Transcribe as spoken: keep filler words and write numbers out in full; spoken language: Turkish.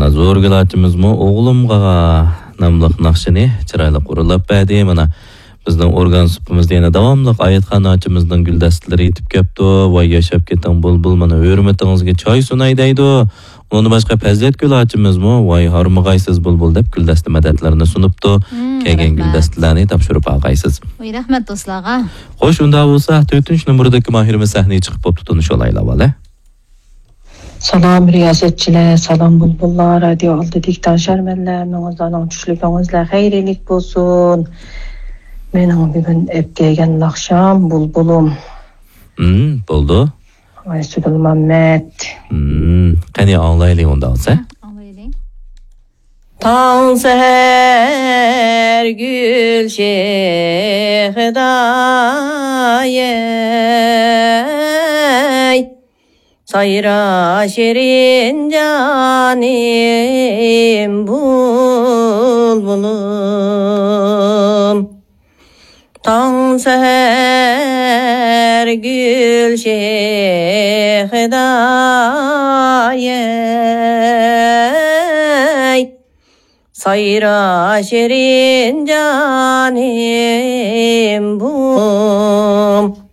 Mana zo'r gilachimizmi o'g'limga namliq naqshini chiroyli qurilib berdi. Mana bizning organ supimizda yana davomli oyatxonachimizning guldastalari yetib kelibdi. Voy yashab keting bulbul, mana hurmatingizga choy sunay deydi. Uni boshqa fazilat gulachimizmi? Voy harmag'aysiz bulbul deb guldasta madadlarini sunibdi. Kelgan guldastalarni topshirib olgaysiz. Voy rahmat do'stlarga. Xo'sh, unda bo'lsa to'rtinchi numerdagi mahirimiz sahnaga chiqib bo'pti, tunish olaylar vale. Salam riyasetçiler, salam bulbullar, radyo aldı diktan şermenler, menizden çüşlükünüzle hayırlık olsun. Benim bugün epkeygen akşam bulbulum. Hmm, buldu. Aysudul Mehmet. Hmm, qani anlaylik onda olsa? Anlaylik. Tan seher gül şehdaye sayra şirin canim bulbulum. Tan seher gül şehdaye sayra şirin canim bulbulum.